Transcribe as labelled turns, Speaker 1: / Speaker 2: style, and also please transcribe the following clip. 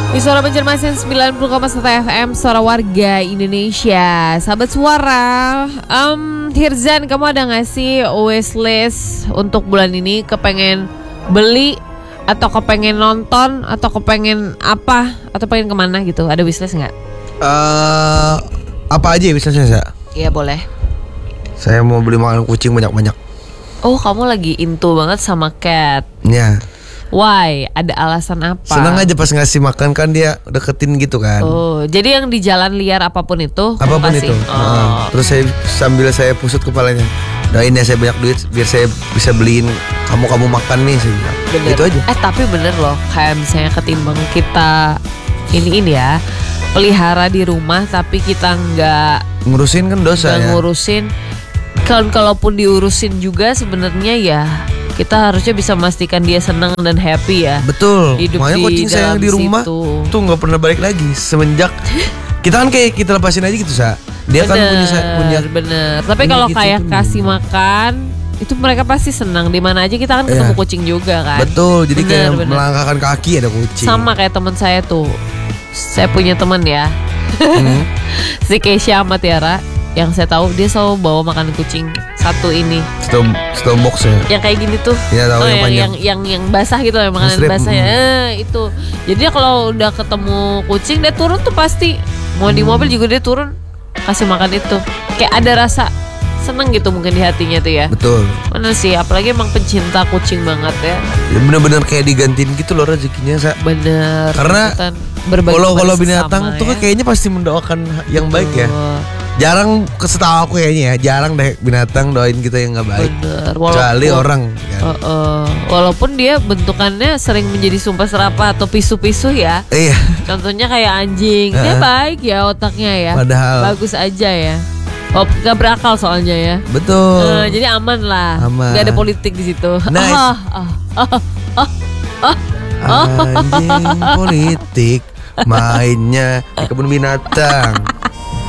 Speaker 1: Di Suara Banjarmasin 90,1 FM, Suara Warga Indonesia. Sahabat Suara, Hirzan, kamu ada gak sih wishlist untuk bulan ini? Kepengen beli atau kepengen nonton atau kepengen apa atau pengen kemana gitu? Ada wishlist gak?
Speaker 2: Apa aja ya wishlistnya, Sa?
Speaker 1: Iya boleh.
Speaker 2: Saya mau beli makanan kucing banyak-banyak.
Speaker 1: Oh, kamu lagi into banget sama cat.
Speaker 2: Ya.
Speaker 1: Why? Ada alasan apa?
Speaker 2: Senang aja pas ngasih makan kan dia deketin gitu kan.
Speaker 1: Oh, jadi yang di jalan liar apapun itu
Speaker 2: Apapun
Speaker 1: kasih?
Speaker 2: itu.
Speaker 1: Oh.
Speaker 2: Terus sambil saya pusut kepalanya. Doain ya saya banyak duit biar saya bisa beliin kamu makan nih, saya bilang.
Speaker 1: Bener.
Speaker 2: Itu aja.
Speaker 1: Tapi bener loh, kayak misalnya ketimbang kita ini ya pelihara di rumah tapi kita nggak
Speaker 2: Ngurusin kan dosa ya.
Speaker 1: ngurusin. Kalaupun diurusin juga sebenarnya ya kita harusnya bisa memastikan dia senang dan happy ya.
Speaker 2: Betul.
Speaker 1: Hidup
Speaker 2: Makanya
Speaker 1: di
Speaker 2: kucing saya yang
Speaker 1: dalam
Speaker 2: di rumah
Speaker 1: situ.
Speaker 2: tuh nggak pernah balik lagi semenjak kita kan kayak kita lepasin aja gitu, Sa. Dia kan punya
Speaker 1: bener. Tapi
Speaker 2: punya
Speaker 1: kalau
Speaker 2: gitu
Speaker 1: kayak
Speaker 2: tuh.
Speaker 1: kasih makan itu mereka pasti senang. Di mana aja kita kan ketemu
Speaker 2: Iya.
Speaker 1: kucing juga kan.
Speaker 2: Betul. Jadi
Speaker 1: Bener,
Speaker 2: kayak
Speaker 1: bener.
Speaker 2: melangkahkan kaki ada kucing.
Speaker 1: Sama kayak teman saya tuh. Saya punya teman ya. Si Keisha sama Tiara. Yang saya tahu dia selalu bawa makanan kucing satu ini.
Speaker 2: Stone box ya.
Speaker 1: Yang kayak gini tuh.
Speaker 2: Iya, tahu yang panjang.
Speaker 1: yang basah gitu ya, makanan
Speaker 2: Strip,
Speaker 1: basah ya. Itu. Jadi dia kalau udah ketemu kucing dia turun tuh pasti mau di mobil juga dia turun kasih makan itu. Kayak ada rasa seneng gitu mungkin di hatinya tuh ya.
Speaker 2: Betul.
Speaker 1: Bener sih, apalagi emang pencinta kucing banget ya.
Speaker 2: Ya bener-bener kayak digantiin gitu loh rezekinya, Sa.
Speaker 1: Bener.
Speaker 2: Karena
Speaker 1: Ikutan berbagi
Speaker 2: Kalau
Speaker 1: kepada
Speaker 2: binatang
Speaker 1: sesama
Speaker 2: tuh
Speaker 1: ya.
Speaker 2: kayaknya pasti mendoakan yang baik ya.
Speaker 1: Betul.
Speaker 2: Jarang setahu aku kayaknya ya, jarang deh binatang doain kita yang nggak baik.
Speaker 1: Bener.
Speaker 2: Kecuali orang kan.
Speaker 1: Walaupun dia bentukannya sering menjadi sumpah serapah atau pisu-pisu ya.
Speaker 2: Iya.
Speaker 1: Contohnya kayak anjing, dia baik ya otaknya ya.
Speaker 2: Padahal.
Speaker 1: Bagus aja ya. Oh, gak berakal soalnya ya.
Speaker 2: Betul.
Speaker 1: Jadi aman lah.
Speaker 2: Aman.
Speaker 1: Gak ada politik di situ.
Speaker 2: Nice. Anjing politik mainnya di kebun binatang.